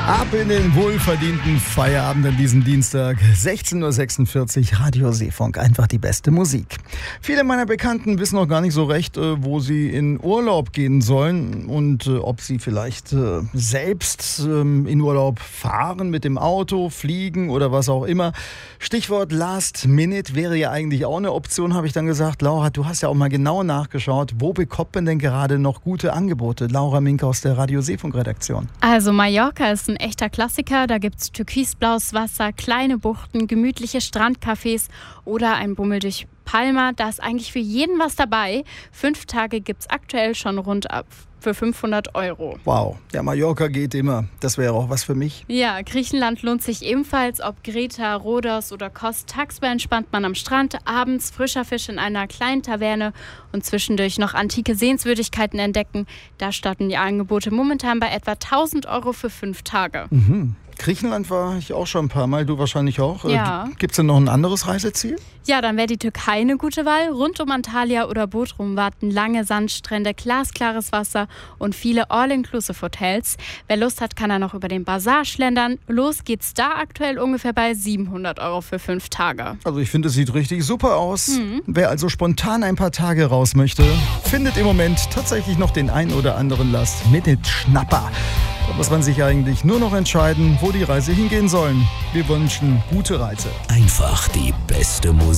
Ab in den wohlverdienten Feierabend an diesem Dienstag, 16.46 Uhr, Radio Seefunk, einfach die beste Musik. Viele meiner Bekannten wissen noch gar nicht so recht, wo sie in Urlaub gehen sollen und ob sie vielleicht selbst in Urlaub fahren mit dem Auto, fliegen oder was auch immer. Stichwort Last Minute wäre ja eigentlich auch eine Option, habe ich dann gesagt. Laura, du hast ja auch mal genau nachgeschaut, wo bekommt man denn gerade noch gute Angebote? Laura Mink aus der Radio Seefunk-Redaktion. Also Mallorca ist ein echter Klassiker. Da gibt es türkisblaues Wasser, kleine Buchten, gemütliche Strandcafés oder ein Bummel durch Palma. Da ist eigentlich für jeden was dabei. 5 Tage gibt es aktuell schon rund ab für 500 €. Wow, ja, Mallorca geht immer. Das wäre auch was für mich. Ja, Griechenland lohnt sich ebenfalls. Ob Kreta, Rhodos oder Kos, tagsüber entspannt man am Strand, abends frischer Fisch in einer kleinen Taverne und zwischendurch noch antike Sehenswürdigkeiten entdecken. Da starten die Angebote momentan bei etwa 1.000 € für 5 Tage. Griechenland war ich auch schon ein paar Mal, du wahrscheinlich auch. Ja. Gibt es denn noch ein anderes Reiseziel? Ja, dann wäre die Türkei eine gute Wahl. Rund um Antalya oder Bodrum warten lange Sandstrände, glasklares Wasser und viele All-Inclusive-Hotels. Wer Lust hat, kann er noch über den Bazar schlendern. Los geht's da aktuell ungefähr bei 700 € für 5 Tage. Also ich finde, es sieht richtig super aus. Wer also spontan ein paar Tage raus möchte, findet im Moment tatsächlich noch den ein oder anderen Last-Minute-Schnapper. Da muss man sich eigentlich nur noch entscheiden, wo die Reise hingehen soll. Wir wünschen gute Reise. Einfach die beste Musik.